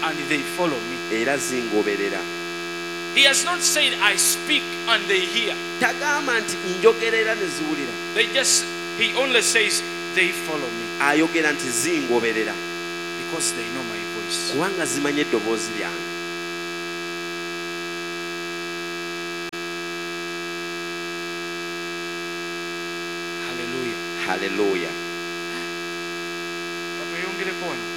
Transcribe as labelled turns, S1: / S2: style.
S1: and they follow me.
S2: era zingoberera.
S1: He has not said, I speak and they hear.
S2: Tagamba nti njogerera ne ziwulira.
S1: He only says, they follow me.
S2: Ayogera nti zingoberera.
S1: Because they know my voice.
S2: Kubanga zimanye eddoboozi lyange.
S1: Hallelujah.
S2: Hallelujah.
S1: Papa yongereko wano.